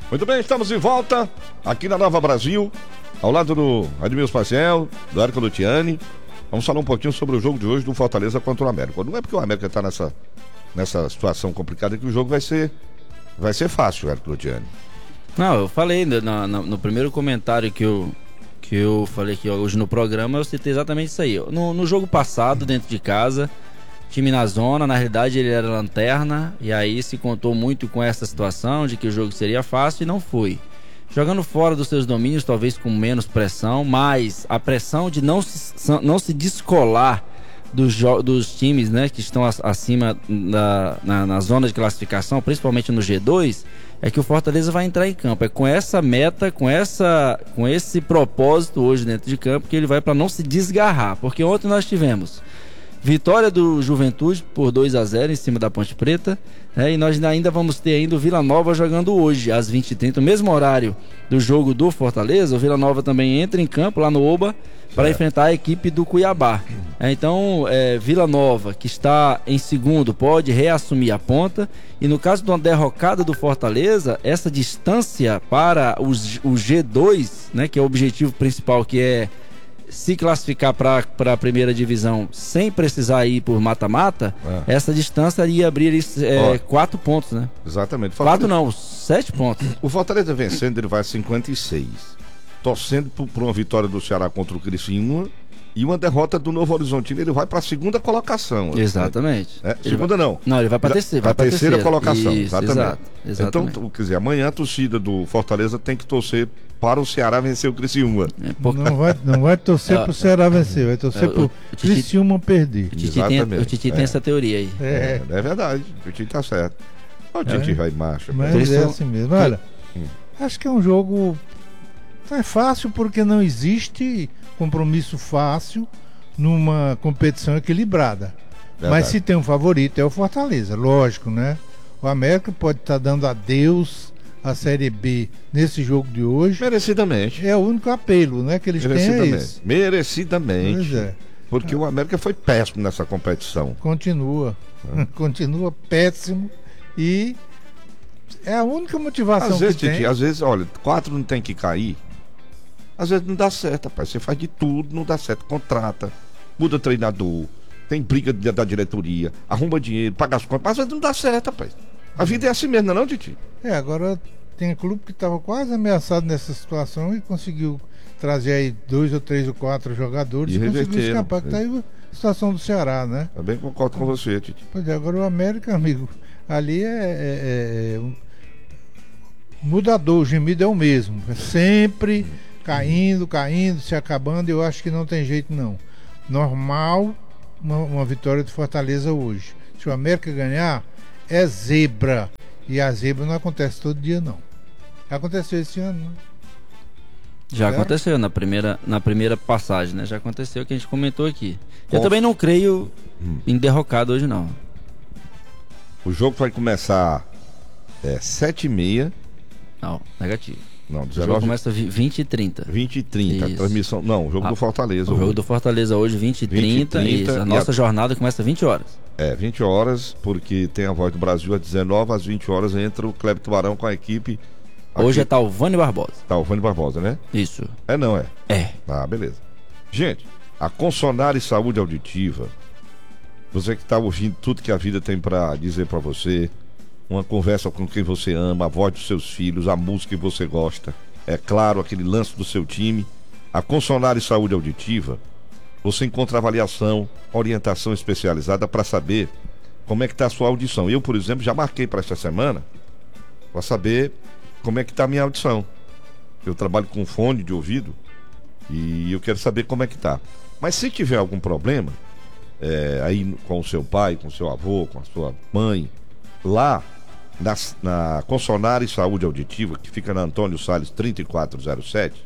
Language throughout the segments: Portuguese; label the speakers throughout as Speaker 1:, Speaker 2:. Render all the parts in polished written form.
Speaker 1: Muito bem, estamos de volta aqui na Nova Brasil, ao lado do Admilson Maciel, do Érico Luciani. Vamos falar um pouquinho sobre o jogo de hoje do Fortaleza contra o América. Não é porque o América está nessa situação complicada que o jogo vai ser fácil, Érico Luciani.
Speaker 2: Não, eu falei no primeiro comentário que eu falei aqui hoje no programa, eu citei exatamente isso aí. No jogo passado, dentro de casa, time na zona, na realidade ele era lanterna, e aí se contou muito com essa situação de que o jogo seria fácil e não foi. Jogando fora dos seus domínios, talvez com menos pressão, mas a pressão de não se descolar dos times, né, que estão acima na zona de classificação, principalmente no G2, é que o Fortaleza vai entrar em campo. É com essa meta, com esse propósito hoje dentro de campo que ele vai, para não se desgarrar. Porque ontem nós tivemos vitória do Juventude por 2-0 em cima da Ponte Preta, e nós ainda vamos ter o Vila Nova jogando hoje às 20h30, o mesmo horário do jogo do Fortaleza. O Vila Nova também entra em campo lá no Oba para enfrentar a equipe do Cuiabá. Então, Vila Nova, que está em segundo, pode reassumir a ponta, e no caso de uma derrocada do Fortaleza, essa distância para o G2, né, que é o objetivo principal, que é se classificar para a primeira divisão sem precisar ir por mata-mata, essa distância ia abrir 4 pontos, né?
Speaker 1: Exatamente.
Speaker 2: 4 não, 7 pontos.
Speaker 1: O Fortaleza vencendo, ele vai a 56. Torcendo por uma vitória do Ceará contra o Criciúma e uma derrota do Novo Horizontino, ele vai para a segunda colocação.
Speaker 2: Exatamente.
Speaker 1: Segunda não.
Speaker 2: Não, ele vai para a
Speaker 1: terceira colocação.
Speaker 2: Isso,
Speaker 1: exatamente.
Speaker 2: Exatamente.
Speaker 1: Então, quer dizer, amanhã a torcida do Fortaleza tem que torcer para o Ceará vencer o Criciúma.
Speaker 3: Não vai torcer para o Ceará vencer, vai torcer para o Criciúma perder.
Speaker 2: O Titi tem essa teoria aí.
Speaker 1: É verdade, o Titi tá certo. O Titi vai em marcha.
Speaker 3: Mas é assim mesmo. Olha, acho que é um jogo... É fácil porque não existe compromisso fácil numa competição equilibrada. Verdade. Mas se tem um favorito é o Fortaleza, lógico, né? O América pode estar dando adeus à Série B nesse jogo de hoje.
Speaker 1: Merecidamente.
Speaker 3: É o único apelo, né, que eles têm, é isso.
Speaker 1: Merecidamente.
Speaker 3: Pois é.
Speaker 1: Porque o América foi péssimo nessa competição.
Speaker 3: Continua péssimo, e é a única motivação que tem.
Speaker 1: Às vezes, olha, 4 não tem que cair. Às vezes não dá certo, rapaz. Você faz de tudo, não dá certo. Contrata, muda treinador, tem briga da diretoria, arruma dinheiro, paga as contas. Mas às vezes não dá certo, rapaz. A vida é assim mesmo, não, Titi?
Speaker 3: Agora tem clube que estava quase ameaçado nessa situação e conseguiu trazer aí 2 ou 3 ou 4 jogadores e conseguiu escapar. Que tá aí a situação do Ceará, né?
Speaker 1: Também concordo com você, Titi.
Speaker 3: Pois é, agora o América, amigo, ali mudador, o gemido é o mesmo. É sempre caindo, se acabando. Eu acho que não tem jeito, não. Normal uma vitória do Fortaleza hoje. Se o América ganhar, é zebra. E a zebra não acontece todo dia, não. Aconteceu esse ano, né?
Speaker 2: Já aconteceu na primeira passagem, né? Já aconteceu, que a gente comentou aqui. Eu também não creio em derrocado hoje, não.
Speaker 1: O jogo vai começar 7h30.
Speaker 2: Não, negativo.
Speaker 1: Não, 19...
Speaker 2: O jogo começa 20h30.
Speaker 1: 20h30, a transmissão. Não, o jogo do Fortaleza.
Speaker 2: O jogo do Fortaleza hoje, 20h30. Isso, a nossa jornada começa às 20 horas.
Speaker 1: 20 horas, porque tem a Voz do Brasil às 19, às 20 horas entra o Cleber Tubarão com a equipe.
Speaker 2: Hoje é Talvani Barbosa.
Speaker 1: Talvani Barbosa, né?
Speaker 2: Isso.
Speaker 1: Não é?
Speaker 2: É.
Speaker 1: Ah, beleza. Gente, a Consonare Saúde Auditiva, você que está ouvindo tudo que a vida tem para dizer para você, uma conversa com quem você ama, a voz dos seus filhos, a música que você gosta, é claro, aquele lance do seu time. A Consonare Saúde Auditiva, você encontra avaliação, orientação especializada para saber como é que está a sua audição. Eu, por exemplo, já marquei para esta semana para saber como é que está a minha audição. Eu trabalho com fone de ouvido e eu quero saber como é que está. Mas se tiver algum problema, aí com o seu pai, com o seu avô, com a sua mãe, lá na Consonare Saúde Auditiva, que fica na Antônio Salles 3407,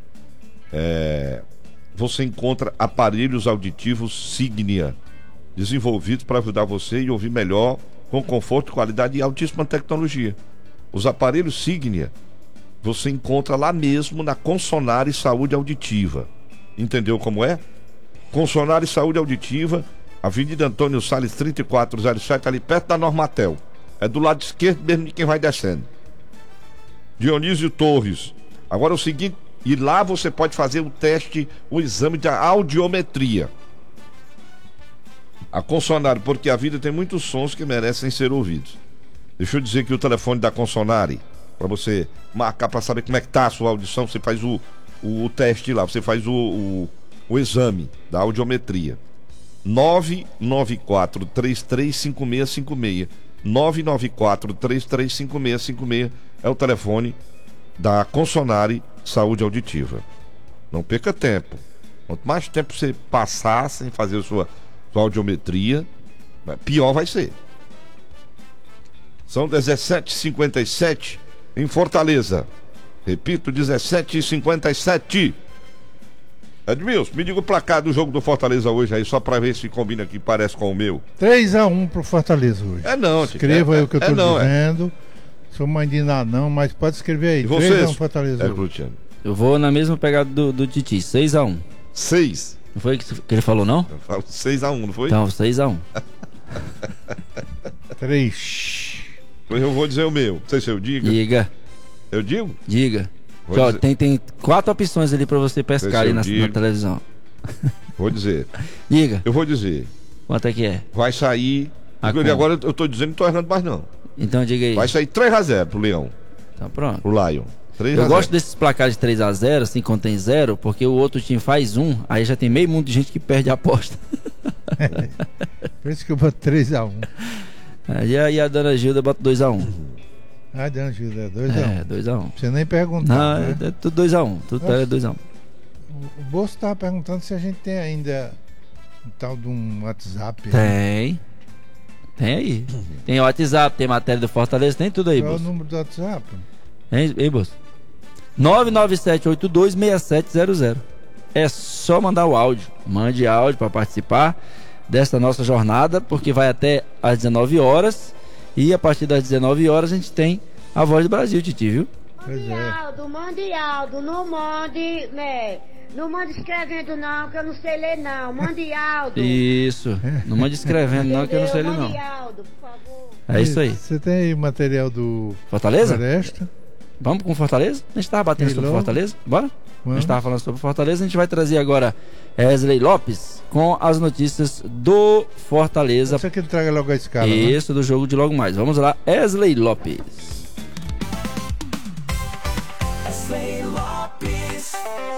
Speaker 1: você encontra aparelhos auditivos Signia, desenvolvidos para ajudar você a ouvir melhor, com conforto, qualidade e altíssima tecnologia. Os aparelhos Signia você encontra lá mesmo na Consonare Saúde Auditiva. Entendeu como é? Consonare Saúde Auditiva, Avenida Antônio Salles 3407, ali perto da Normatel. É do lado esquerdo mesmo de quem vai descendo. Dionísio Torres. Agora é o seguinte, e lá você pode fazer o teste, o exame de audiometria. A Consonare, porque a vida tem muitos sons que merecem ser ouvidos. Deixa eu dizer que o telefone da Consonare, para você marcar, para saber como é que tá a sua audição, você faz o teste lá, você faz o exame da audiometria. 994-335656. 994-335656 é o telefone da Consonare Saúde Auditiva. Não perca tempo. Quanto mais tempo você passar sem fazer a sua audiometria, pior vai ser. São 17h57 em Fortaleza. Repito, 17h57. Edmilson, me diga o placar do jogo do Fortaleza hoje aí, só pra ver se combina aqui, parece com o meu.
Speaker 3: 3-1 pro Fortaleza hoje.
Speaker 1: Não,
Speaker 3: escreva aí o que eu tô dizendo. Sou mãe de nada não, mas pode escrever aí. 3-1 Fortaleza hoje.
Speaker 2: Eu vou na mesma pegada do Titi, 6-1.
Speaker 1: 6?
Speaker 2: Não foi que ele falou, não?
Speaker 1: Eu falo 6-1, não foi?
Speaker 2: Então, 6-1.
Speaker 3: 3.
Speaker 1: Pois eu vou dizer o meu. Não sei se eu digo.
Speaker 2: Diga.
Speaker 1: Eu digo?
Speaker 2: Diga. Ó, tem 4 opções ali pra você pescar ali na televisão.
Speaker 1: Vou dizer.
Speaker 2: Diga.
Speaker 1: Eu vou dizer.
Speaker 2: Quanto é que é?
Speaker 1: Vai sair. Agora eu tô dizendo, não tô errando mais não.
Speaker 2: Então diga aí.
Speaker 1: Vai sair 3-0 pro Leão.
Speaker 2: Então pronto.
Speaker 1: Pro Lion. 3-0.
Speaker 2: Eu gosto desses placares de 3-0, assim, quando tem 0, porque o outro time faz 1, aí já tem meio mundo de gente que perde a aposta.
Speaker 3: Por isso que eu boto 3-1.
Speaker 2: Aí a dona Gilda bota 2-1.
Speaker 3: Ah, dona Gilda, é 2-1.
Speaker 2: 2-1.
Speaker 3: Você nem perguntar. Não,
Speaker 2: né? É tudo 2-1. Tudo é 2-1.
Speaker 3: O Bolso tava perguntando se a gente tem ainda um tal de um WhatsApp.
Speaker 2: Tem. Tem aí. Tem WhatsApp, tem matéria do Fortaleza, tem tudo aí,
Speaker 3: Qual
Speaker 2: Bolso.
Speaker 3: é o número do WhatsApp?
Speaker 2: Hein, Bolso? 997826700. É só mandar o áudio. Mande áudio para participar desta nossa jornada, porque vai até às 19 horas. E a partir das 19 horas a gente tem a Voz do Brasil, Titi, viu?
Speaker 4: Mande Aldo, não mande, né? Não mande escrevendo não, que eu não sei ler não. Mande Aldo.
Speaker 2: Isso. Não mande escrevendo não, que eu não sei ler não.
Speaker 4: Mande Aldo, por favor.
Speaker 2: É isso aí.
Speaker 3: Você tem aí o material do
Speaker 2: Fortaleza?
Speaker 3: Floresta?
Speaker 2: Vamos com Fortaleza? A gente tava batendo sobre Fortaleza? Bora? A gente tava falando sobre Fortaleza, a gente vai trazer agora Wesley Lopes com as notícias do Fortaleza.
Speaker 3: Você que ele traga logo a escala.
Speaker 2: Isso, do jogo de logo mais. Vamos lá, Wesley Lopes.
Speaker 5: Wesley Lopes.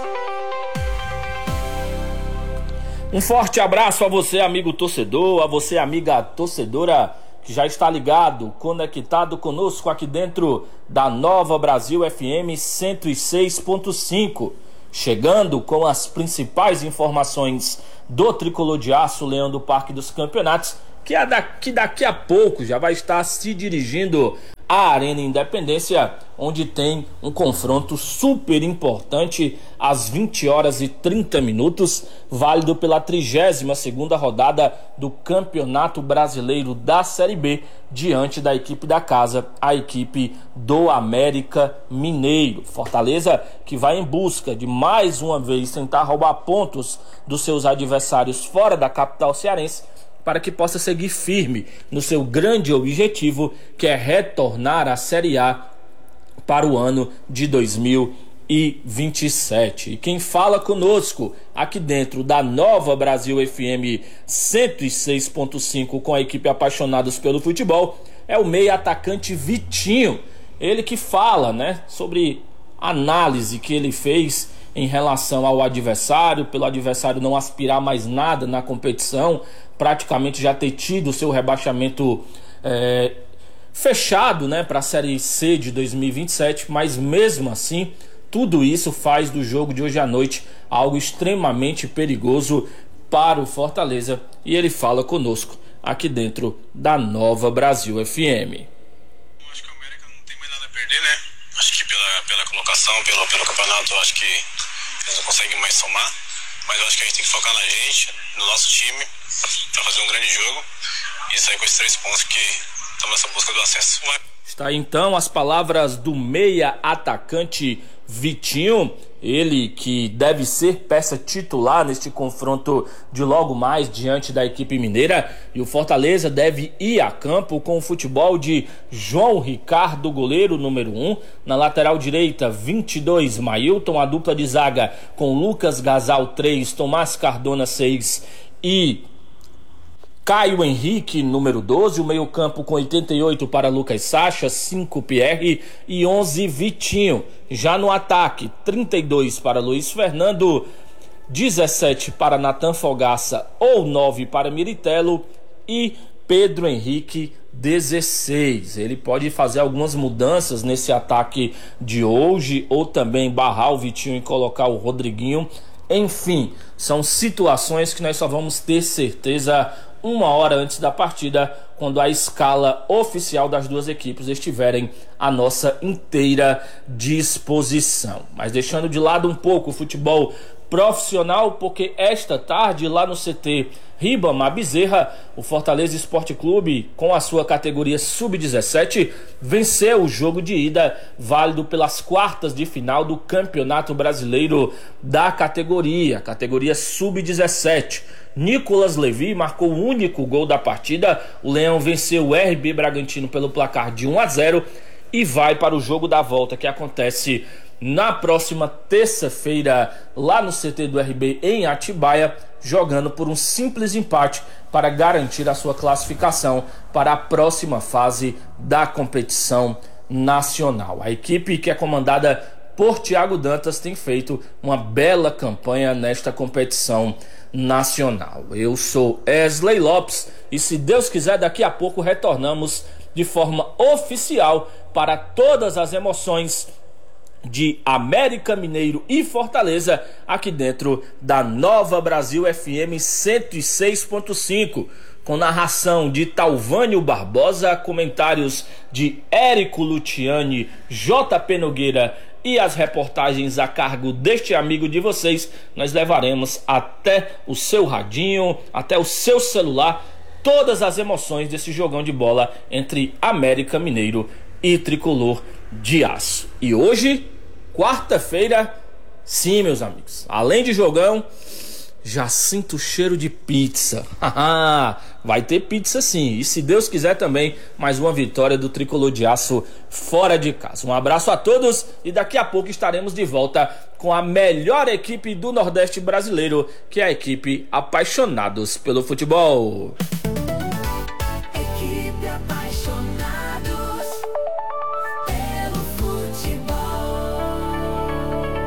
Speaker 5: Um forte abraço a você, amigo torcedor, a você, amiga torcedora, que já está ligado, conectado conosco aqui dentro da Nova Brasil FM 106.5, chegando com as principais informações do Tricolor de Aço, Leão do Parque dos Campeonatos, que daqui a pouco já vai estar se dirigindo à Arena Independência, onde tem um confronto super importante às 20h30, válido pela 32ª rodada do Campeonato Brasileiro da Série B, diante da equipe da casa, a equipe do América Mineiro. Fortaleza que vai em busca de mais uma vez tentar roubar pontos dos seus adversários fora da capital cearense, para que possa seguir firme no seu grande objetivo, que é retornar à Série A para o ano de 2027. E quem fala conosco aqui dentro da Nova Brasil FM 106.5 com a equipe Apaixonados pelo Futebol é o meia atacante Vitinho. Ele que fala, né, sobre a análise que ele fez em relação ao adversário, pelo adversário não aspirar mais nada na competição, praticamente já ter tido o seu rebaixamento fechado, né, para a Série C de 2027, mas mesmo assim, tudo isso faz do jogo de hoje à noite algo extremamente perigoso para o Fortaleza, e ele fala conosco aqui dentro da Nova Brasil FM.
Speaker 6: Acho que o América não tem mais nada a perder, né? Acho que pela colocação, pelo campeonato, acho que eles não conseguem mais somar, mas eu acho que a gente tem que focar na gente, no nosso time, para fazer um grande jogo e sair com esses 3 pontos que estamos nessa busca do acesso.
Speaker 5: Está aí então as palavras do meia atacante Vitinho, ele que deve ser peça titular neste confronto de logo mais diante da equipe mineira. E o Fortaleza deve ir a campo com o futebol de João Ricardo, goleiro número 1. Na lateral direita, 22, Mailton. A dupla de zaga com Lucas Gasal 3, Tomás Cardona 6 e Caio Henrique, número 12, o meio-campo com 88 para Lucas Sacha, 5 Pierre e 11 Vitinho. Já no ataque, 32 para Luiz Fernando, 17 para Natan Fogaça ou 9 para Miritello e Pedro Henrique, 16. Ele pode fazer algumas mudanças nesse ataque de hoje ou também barrar o Vitinho e colocar o Rodriguinho. Enfim, são situações que nós só vamos ter certeza uma hora antes da partida, quando a escala oficial das duas equipes estiverem à nossa inteira disposição. Mas deixando de lado um pouco o futebol profissional, porque esta tarde lá no CT Ribamar Bezerra, o Fortaleza Esporte Clube, com a sua categoria Sub-17, venceu o jogo de ida válido pelas quartas de final do Campeonato Brasileiro da categoria Sub-17. Nicolas Levi marcou o único gol da partida. O Leão venceu o RB Bragantino pelo placar de 1-0 e vai para o jogo da volta, que acontece na próxima terça-feira lá no CT do RB em Atibaia, jogando por um simples empate para garantir a sua classificação para a próxima fase da competição nacional. A equipe, que é comandada por Thiago Dantas, tem feito uma bela campanha nesta competição nacional. Eu sou Wesley Lopes e, se Deus quiser, daqui a pouco retornamos de forma oficial para todas as emoções de América Mineiro e Fortaleza aqui dentro da Nova Brasil FM 106.5, com narração de Talvânio Barbosa, comentários de Érico Luciani, JP Nogueira e as reportagens a cargo deste amigo de vocês. Nós levaremos até o seu radinho, até o seu celular, todas as emoções desse jogão de bola entre América Mineiro e Tricolor de Aço. E hoje, quarta-feira, sim, meus amigos, além de jogão, já sinto o cheiro de pizza. Vai ter pizza sim, e se Deus quiser também, mais uma vitória do Tricolor de Aço fora de casa. Um abraço a todos e daqui a pouco estaremos de volta com a melhor equipe do Nordeste brasileiro, que é a equipe Apaixonados pelo Futebol.
Speaker 7: Equipe Apaixonados pelo Futebol.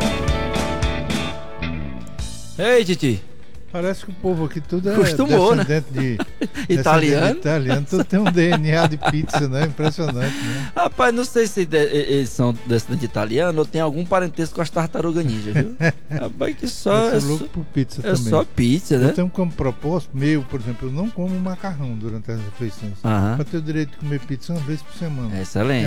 Speaker 2: Ei, Titi.
Speaker 3: Parece que o povo aqui tudo é
Speaker 2: Acostumou,
Speaker 3: descendente
Speaker 2: né?
Speaker 3: de
Speaker 2: Italiano.
Speaker 3: italiano. Tudo tem um DNA de pizza, né? Impressionante, né?
Speaker 2: Rapaz, não sei se eles são descendentes de italiano ou tem algum parentesco com as tartarugas ninja, viu? Rapaz, que só
Speaker 3: Eu sou louco por pizza
Speaker 2: é
Speaker 3: também.
Speaker 2: só pizza, né?
Speaker 3: Eu tenho como propósito meu, por exemplo, eu não como macarrão durante as refeições.
Speaker 2: Aham.
Speaker 3: Para ter o direito de comer pizza uma vez por semana.
Speaker 2: Excelente.